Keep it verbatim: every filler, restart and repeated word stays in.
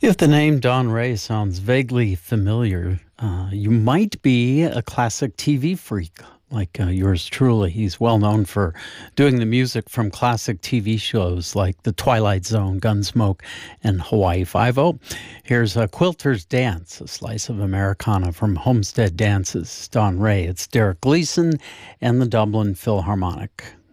If the name Don Ray sounds vaguely familiar, uh, you might be a classic T V freak like uh, yours truly. He's well known for doing the music from classic T V shows like The Twilight Zone, Gunsmoke, and Hawaii Five-O. Here's a Quilter's Dance, a slice of Americana from Homestead Dances. Don Ray, it's Derek Gleason and the Dublin Philharmonic.